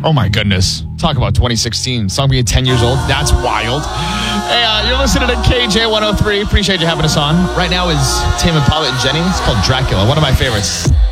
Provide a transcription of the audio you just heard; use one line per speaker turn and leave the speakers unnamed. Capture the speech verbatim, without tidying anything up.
Oh my goodness. Talk about twenty sixteen. Song being ten years old. That's wild. Hey, uh, you're listening to K J one oh three. Appreciate you having us on. Right now is Tame Impala and Jenny. It's called Dracula. One of my favorites.